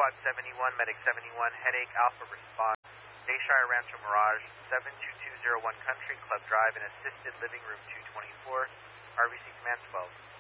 Squad 71, Medic 71, Headache Alpha response. Bayshire Rancho Mirage, 72201 Country Club Drive and Assisted Living Room 224, RBC Command 12.